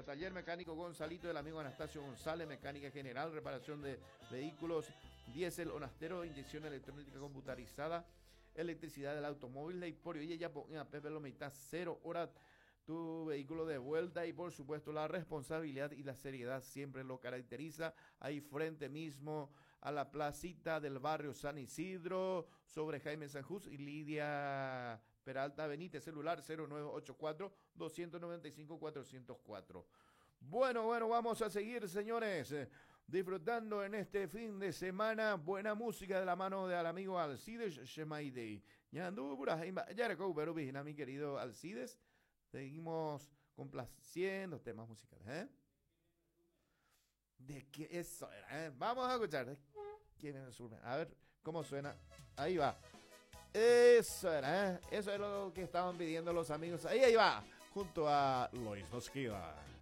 Taller Mecánico Gonzalito del amigo Anastasio González, mecánica general, reparación de vehículos, diésel, onastero, inyección electrónica computarizada, electricidad del automóvil, de por y ella ponía Pepe Lomita 0 horas tu vehículo de vuelta y por supuesto la responsabilidad y la seriedad siempre lo caracteriza. Ahí frente mismo a la placita del barrio San Isidro, sobre Jaime Sanjús y Lidia Peralta Benítez, celular 0984-295-404. Bueno, vamos a seguir, señores, disfrutando en este fin de semana buena música de la mano del amigo Alcides Shemaidei. Ya anduvo por ahí, ya recuperó, mi querido Alcides. Seguimos complaciendo temas musicales, ¿eh? ¿De qué eso era? Vamos a escuchar. ¿Quién es el A ver cómo suena. Ahí va. Eso era, ¿eh? Eso es lo que estaban pidiendo los amigos. Ahí va. Junto a Lois Mosquera.